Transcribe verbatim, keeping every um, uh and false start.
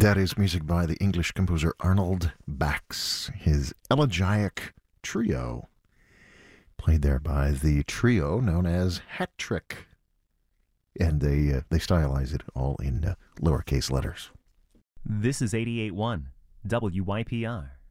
That is music by the English composer Arnold Bax, his Elegiac Trio, played there by the trio known as Hat Trick. And they uh, they stylize it all in uh, lowercase letters. This is eighty-eight point one W Y P R.